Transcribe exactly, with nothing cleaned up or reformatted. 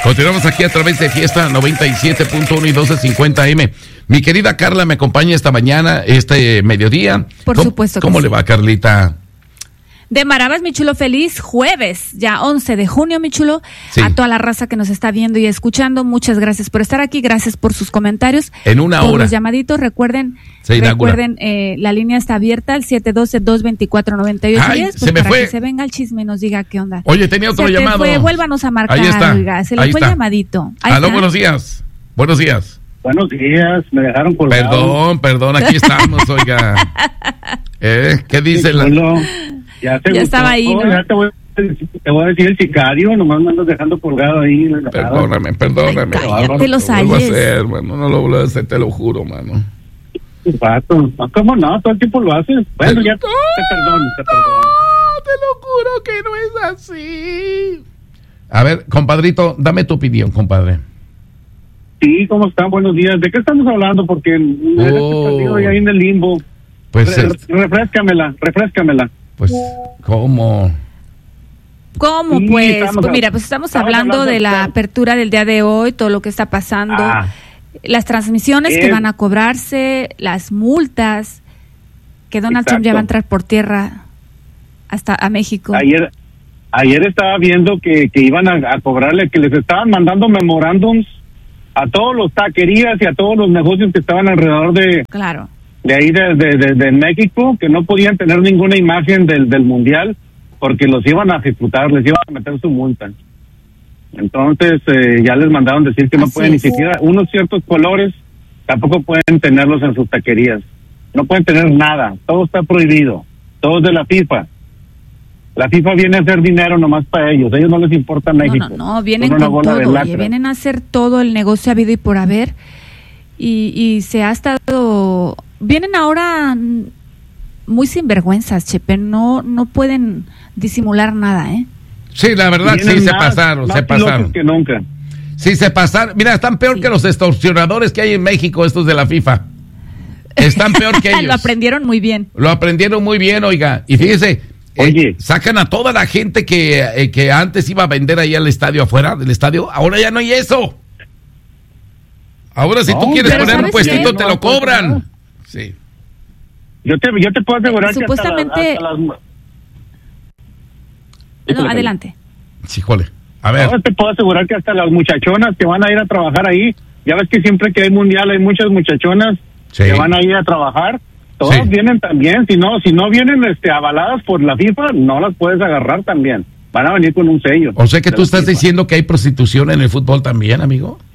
Continuamos aquí a través de Fiesta noventa y siete punto uno y doce cincuenta eme. Mi querida Carla me acompaña esta mañana, este mediodía. Por ¿Cómo, supuesto que ¿Cómo sí. le va, Carlita? De Maravas, mi chulo, feliz jueves, ya once de junio, mi chulo. Sí. A toda la raza que nos está viendo y escuchando, muchas gracias por estar aquí, gracias por sus comentarios. En una por hora. los llamaditos, recuerden, Se inaugura. recuerden, eh, la línea está abierta al siete uno dos, dos dos cuatro, nueve ocho Ay, diez, pues se me para fue. que se venga el chisme y nos diga qué onda. Oye, tenía otro se te llamado. Fue, vuélvanos a marcar, Ahí está. oiga, se le Ahí fue está. el llamadito. Ahí Aló, está. buenos días. Buenos días. Buenos días, me dejaron colgado. Perdón, perdón, aquí estamos, oiga. ¿Eh? ¿Qué dice la...? Chulo, ya te Ya gustó. estaba ahí, ¿no? Ya te voy, te voy a decir el sicario, nomás me andas dejando colgado ahí. Perdóname, perdóname. Ay, cállate los No lo vuelvo a ayes. hacer, mano, no lo vuelvo a hacer, te lo juro, mano. Pato, no, ¿cómo no? Todo el tiempo lo haces. Bueno, ya te perdono, te perdono. No, te lo juro que no es así. A ver, compadrito, dame tu opinión, compadre. Sí, ¿cómo están? Buenos días. ¿De qué estamos hablando? Porque me dejaste Oh. perdido ahí en el limbo. Pues, Re- eh, refréscamela, refréscamela. pues, ¿cómo? ¿Cómo Sí, pues? estamos Pues hab- mira, pues estamos, estamos hablando, hablando de la de- apertura del día de hoy, todo lo que está pasando, Ah. las transmisiones que Es- van a cobrarse, las multas, que Donald Trump ya Exacto. va a entrar por tierra hasta a México. Ayer ayer estaba viendo que, que iban a, a cobrarle, que les estaban mandando memorándums a todos los taquerías y a todos los negocios que estaban alrededor de, Claro. de ahí de, de, de- de México, que no podían tener ninguna imagen del, del mundial porque los iban a ejecutar, les iban a meter su multa. Entonces eh, ya les mandaron decir que no Así pueden es. ni siquiera unos ciertos colores, tampoco pueden tenerlos en sus taquerías. No pueden tener nada, todo está prohibido, todo es de la FIFA. La FIFA viene a hacer dinero nomás para ellos, a ellos no les importa No, México. no, no, vienen Son una con bola de todo, oye, lacra. vienen a hacer todo el negocio habido y por haber, y, y se ha estado, vienen ahora mm, muy sinvergüenzas, Chepe, no, no pueden disimular nada, ¿eh? Sí, la verdad, Vienen sí, se más- pasaron, más se pilotos pasaron. que nunca. Sí, se pasaron. Mira, están peor Sí. que los extorsionadores que hay en México, estos de la FIFA. Están peor que ellos. Lo aprendieron muy bien. Lo aprendieron muy bien, oiga. Y fíjese, eh, Oye. sacan a toda la gente que, eh, que antes iba a vender ahí al estadio, afuera del estadio. Ahora ya no hay eso. Ahora si No, tú quieres pero poner un ¿sabes puestito, qué? te No, lo pues, cobran. no. Sí. Yo te, yo te puedo asegurar que hasta Supuestamente- las- hasta las- No, Híjole, adelante. Híjole. A ver. No, te puedo asegurar que hasta las muchachonas que van a ir a trabajar ahí, ya ves que siempre que hay mundial hay muchas muchachonas Sí. que van a ir a trabajar, todas Sí. vienen también, si no, si no vienen este avaladas por la FIFA, no las puedes agarrar también, van a venir con un sello. O sea que de tú la estás FIFA. diciendo que hay prostitución en el fútbol también, amigo.